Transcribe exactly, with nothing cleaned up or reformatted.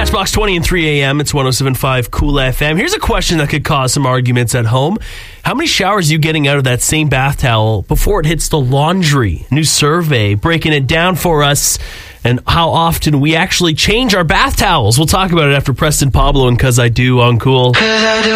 Matchbox twenty and three a.m. It's one oh seven point five Cool F M. Here's a question that could cause some arguments at home. How many showers are you getting out of that same bath towel before it hits the laundry? New survey breaking it down for us, and how often we actually change our bath towels. We'll talk about it after Preston Pablo and Cuz I Do on Cool.